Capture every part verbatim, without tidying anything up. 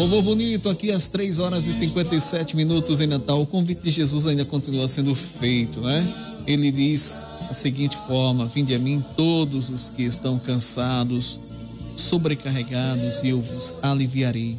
Louvor bonito aqui às três horas e cinquenta e sete minutos em Natal. O convite de Jesus ainda continua sendo feito, né? Ele diz da seguinte forma: vinde a mim todos os que estão cansados, sobrecarregados, e eu vos aliviarei.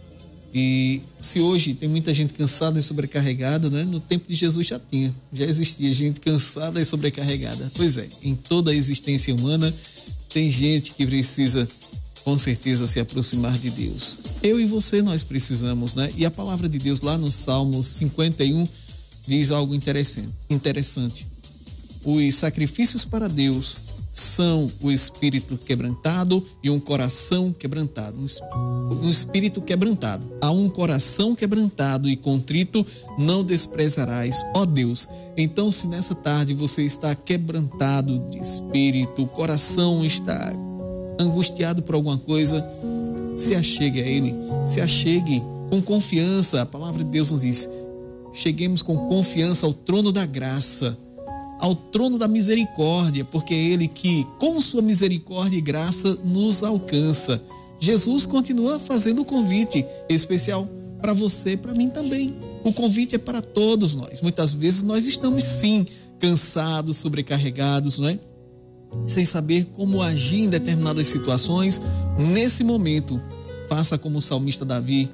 E se hoje tem muita gente cansada e sobrecarregada, né? No tempo de Jesus já tinha, já existia gente cansada e sobrecarregada. Pois é, em toda a existência humana tem gente que precisa, com certeza, se aproximar de Deus. Eu e você, nós precisamos, né? E a palavra de Deus lá no Salmo cinquenta e um diz algo interessante. interessante. Os sacrifícios para Deus são o espírito quebrantado e um coração quebrantado. Um espírito quebrantado. A um coração quebrantado e contrito não desprezarás, ó Deus. Então, se nessa tarde você está quebrantado de espírito, o coração está angustiado por alguma coisa, se achegue a Ele, se achegue com confiança. A palavra de Deus nos diz: cheguemos com confiança ao trono da graça, ao trono da misericórdia, porque é Ele que, com sua misericórdia e graça, nos alcança. Jesus continua fazendo o convite especial para você e para mim também. O convite é para todos nós. Muitas vezes nós estamos, sim, cansados, sobrecarregados, não é? Sem saber como agir em determinadas situações. Nesse momento, faça como o salmista Davi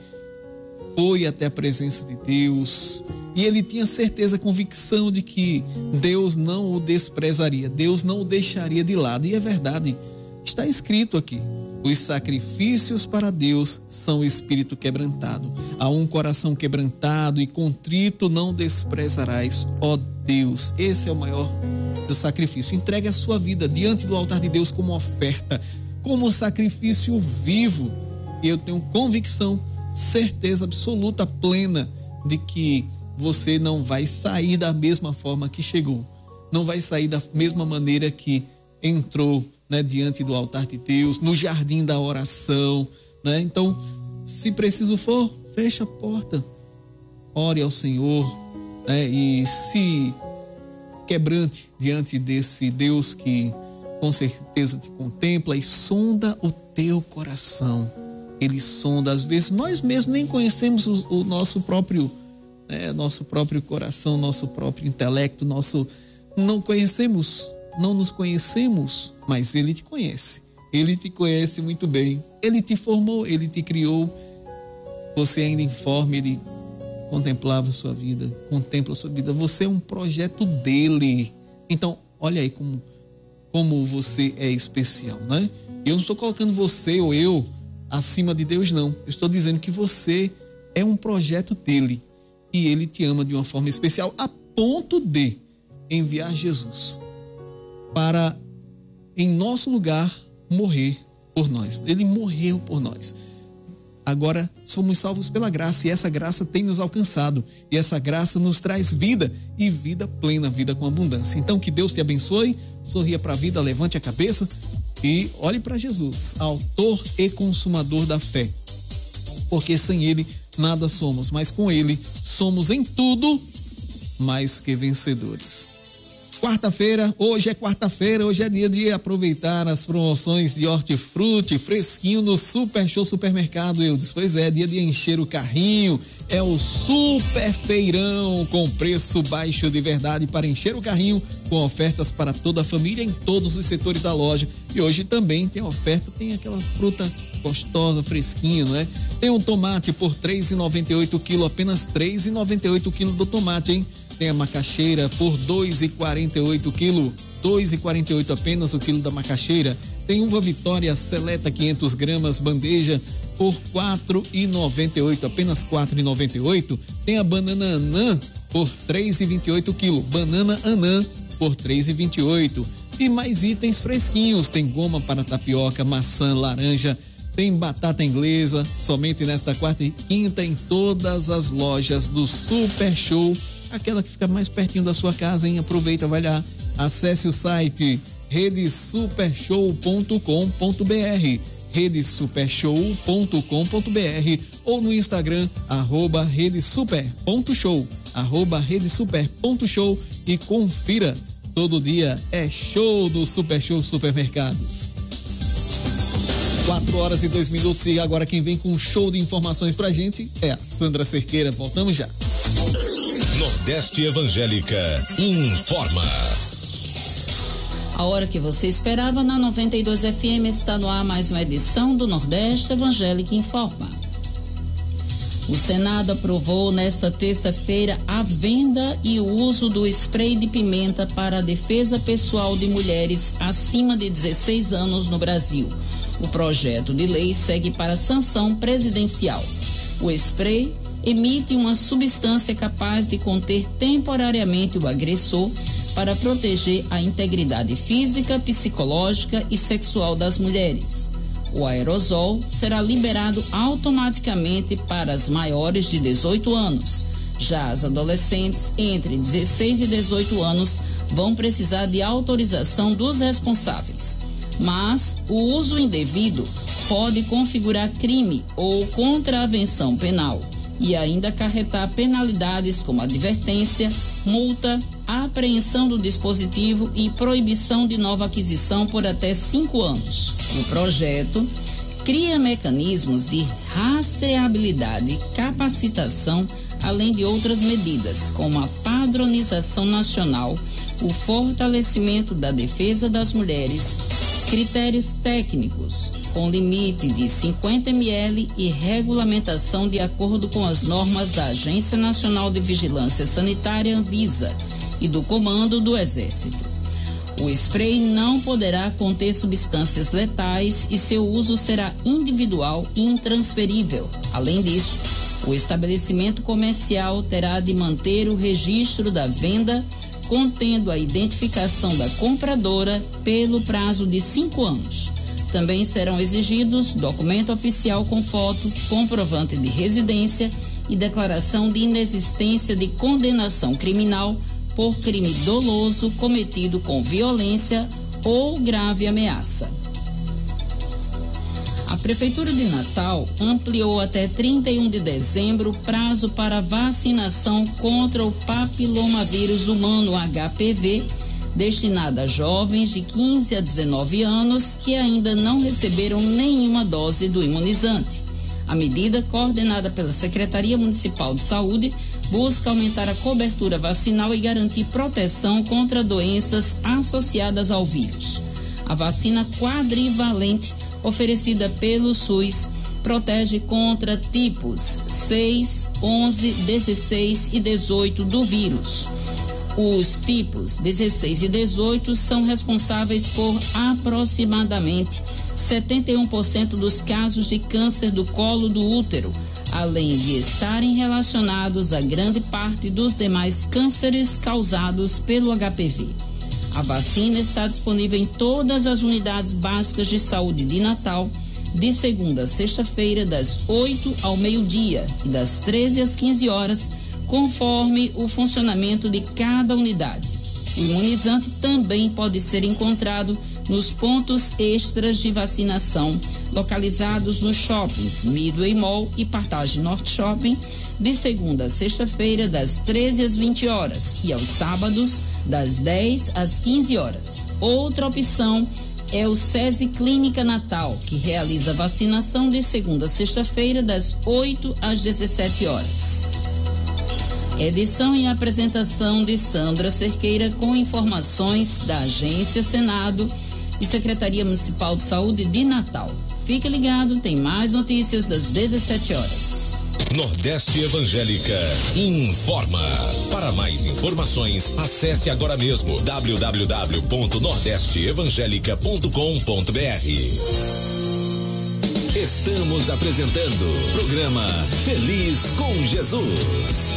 foi até a presença de Deus, e ele tinha certeza, convicção de que Deus não o desprezaria, Deus não o deixaria de lado. E é verdade, está escrito aqui: os sacrifícios para Deus são o espírito quebrantado, a um coração quebrantado e contrito não desprezarás, ó Deus. Esse é o maior do sacrifício. Entregue a sua vida diante do altar de Deus como oferta, como sacrifício vivo, e eu tenho convicção, certeza absoluta, plena, de que você não vai sair da mesma forma que chegou, não vai sair da mesma maneira que entrou, né, diante do altar de Deus, no jardim da oração, né? Então, se preciso for, feche a porta, ore ao Senhor, né, e se quebrante diante desse Deus que com certeza te contempla e sonda o teu coração. Ele sonda. Às vezes nós mesmos nem conhecemos o, o nosso próprio, né, nosso próprio coração, nosso próprio intelecto, nosso não conhecemos, não nos conhecemos, mas Ele te conhece. Ele te conhece muito bem. Ele te formou, Ele te criou. Você ainda informe, Ele contemplava a sua vida, contempla a sua vida. Você é um projeto dele. Então, olha aí como, como você é especial, né? Eu não estou colocando você ou eu acima de Deus, não. Eu estou dizendo que você é um projeto dele e ele te ama de uma forma especial, a ponto de enviar Jesus para, em nosso lugar, morrer por nós. Ele morreu por nós. Agora somos salvos pela graça, e essa graça tem nos alcançado, e essa graça nos traz vida, e vida plena, vida com abundância. Então, que Deus te abençoe, sorria para a vida, levante a cabeça e olhe para Jesus, autor e consumador da fé, porque sem Ele nada somos, mas com Ele somos em tudo mais que vencedores. Quarta-feira, hoje é quarta-feira, hoje é dia de aproveitar as promoções de hortifruti fresquinho no Super Show Supermercado Eudes. Pois é, dia de encher o carrinho, é o Super Feirão com preço baixo de verdade para encher o carrinho, com ofertas para toda a família em todos os setores da loja. E hoje também tem oferta, tem aquela fruta gostosa, fresquinha, não é? Tem um tomate por três reais e noventa e oito centavos o quilo, apenas três reais e noventa e oito centavos o quilo do tomate, hein? Tem a macaxeira por dois reais e quarenta e oito centavos o quilo, dois reais e quarenta e oito centavos apenas o quilo da macaxeira. Tem uva Vitória Seleta quinhentas gramas, bandeja por quatro reais e noventa e oito centavos, apenas quatro reais e noventa e oito centavos. Tem a banana anã por três reais e vinte e oito centavos o quilo, banana anã por três reais e vinte e oito centavos. E mais itens fresquinhos, tem goma para tapioca, maçã, laranja, tem batata inglesa, somente nesta quarta e quinta em todas as lojas do Super Show, aquela que fica mais pertinho da sua casa, hein? Aproveita, vai lá, acesse o site rede super show ponto com ponto br, rede super show ponto com ponto br, ou no Instagram, arroba redesuper ponto show, arroba redesuper ponto show, e confira, todo dia é show do Super Show Supermercados. quatro horas e dois minutos e agora quem vem com um show de informações pra gente é a Sandra Cerqueira. Voltamos já. Nordeste Evangélica informa. A hora que você esperava na noventa e dois F M está no ar mais uma edição do Nordeste Evangélica Informa. O Senado aprovou nesta terça-feira a venda e o uso do spray de pimenta para a defesa pessoal de mulheres acima de dezesseis anos no Brasil. O projeto de lei segue para sanção presidencial. O spray emite uma substância capaz de conter temporariamente o agressor para proteger a integridade física, psicológica e sexual das mulheres. O aerosol será liberado automaticamente para as maiores de dezoito anos. Já as adolescentes entre dezesseis e dezoito anos vão precisar de autorização dos responsáveis. Mas o uso indevido pode configurar crime ou contravenção penal e ainda acarretar penalidades como advertência, multa, apreensão do dispositivo e proibição de nova aquisição por até cinco anos. O projeto cria mecanismos de rastreabilidade, capacitação, além de outras medidas, como a padronização nacional, o fortalecimento da defesa das mulheres, critérios técnicos, com limite de cinquenta mililitros e regulamentação de acordo com as normas da Agência Nacional de Vigilância Sanitária, Anvisa, e do Comando do Exército. O spray não poderá conter substâncias letais e seu uso será individual e intransferível. Além disso, o estabelecimento comercial terá de manter o registro da venda, contendo a identificação da compradora pelo prazo de cinco anos. Também serão exigidos documento oficial com foto, comprovante de residência e declaração de inexistência de condenação criminal por crime doloso cometido com violência ou grave ameaça. A Prefeitura de Natal ampliou até trinta e um de dezembro o prazo para vacinação contra o papilomavírus humano H P V, destinada a jovens de quinze a dezenove anos que ainda não receberam nenhuma dose do imunizante. A medida, coordenada pela Secretaria Municipal de Saúde, busca aumentar a cobertura vacinal e garantir proteção contra doenças associadas ao vírus. A vacina quadrivalente, oferecida pelo SUS, protege contra tipos seis, onze, dezesseis e dezoito do vírus. Os tipos dezesseis e dezoito são responsáveis por aproximadamente setenta e um por cento dos casos de câncer do colo do útero, além de estarem relacionados a grande parte dos demais cânceres causados pelo H P V. A vacina está disponível em todas as unidades básicas de saúde de Natal, de segunda a sexta-feira, das oito ao meio-dia e das treze às quinze horas, conforme o funcionamento de cada unidade. O imunizante também pode ser encontrado nos pontos extras de vacinação, localizados nos shoppings Midway Mall e Partage Norte Shopping, de segunda a sexta-feira, das treze às vinte horas, e aos sábados, das dez às quinze horas. Outra opção é o SESI Clínica Natal, que realiza vacinação de segunda a sexta-feira, das oito às dezessete horas. Edição e apresentação de Sandra Cerqueira, com informações da Agência Senado e Secretaria Municipal de Saúde de Natal. Fique ligado, tem mais notícias às dezessete horas. Nordeste Evangélica informa. Para mais informações, acesse agora mesmo w w w ponto nordeste evangélica ponto com ponto b r. Estamos apresentando o programa Feliz com Jesus.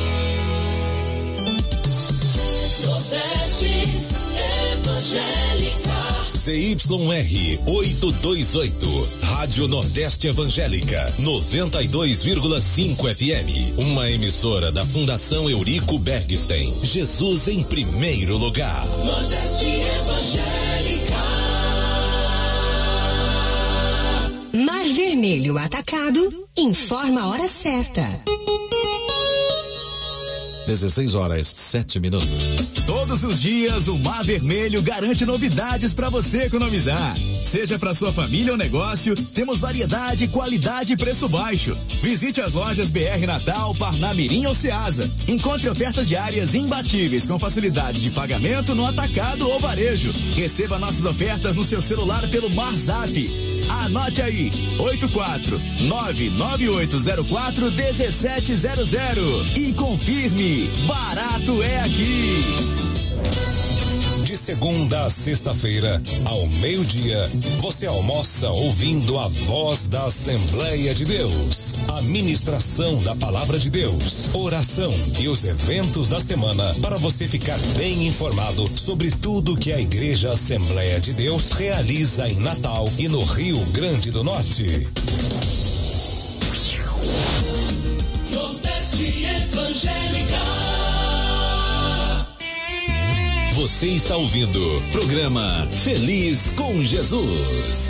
Nordeste Evangélica. Z Y R oitocentos e vinte e oito, Rádio Nordeste Evangélica, noventa e dois vírgula cinco F M. Uma emissora da Fundação Eurico Bergstein. Jesus em primeiro lugar. Nordeste Evangélica. Mar Vermelho Atacado informa a hora certa. dezesseis horas, sete minutos. Todos os dias o Mar Vermelho garante novidades para você economizar. Seja para sua família ou negócio, temos variedade, qualidade e preço baixo. Visite as lojas B R Natal, Parnamirim ou Ceasa. Encontre ofertas diárias imbatíveis com facilidade de pagamento no atacado ou varejo. Receba nossas ofertas no seu celular pelo MarZap. Anote aí, oito quatro nove nove oito zero quatro um sete zero zero e confirme, barato é aqui. De segunda a sexta-feira, ao meio-dia, você almoça ouvindo a voz da Assembleia de Deus, a ministração da Palavra de Deus, oração e os eventos da semana para você ficar bem informado sobre tudo que a Igreja Assembleia de Deus realiza em Natal e no Rio Grande do Norte. Nordeste Evangélica. Você está ouvindo programa Feliz com Jesus.